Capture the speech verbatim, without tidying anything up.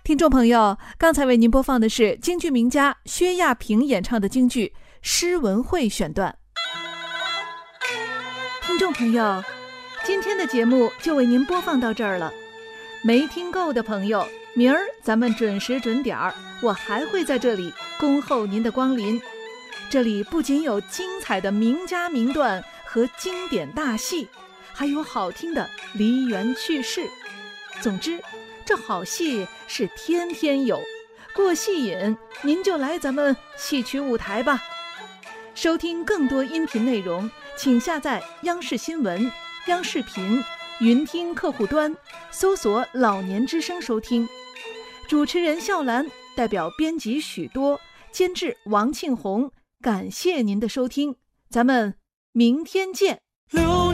听众朋友，刚才为您播放的是京剧名家薛亚平演唱的京剧《诗文会》选段。听众朋友，今天的节目就为您播放到这儿了。没听够的朋友，明儿咱们准时准点儿，我还会在这里恭候您的光临。这里不仅有精彩的名家名段和经典大戏，还有好听的梨园趣事。总之，这好戏是天天有，过戏瘾您就来咱们戏曲舞台吧。收听更多音频内容，请下载央视新闻、央视频云听客户端，搜索老年之声收听。主持人笑兰代表编辑许多，监制王庆红，感谢您的收听，咱们明天见。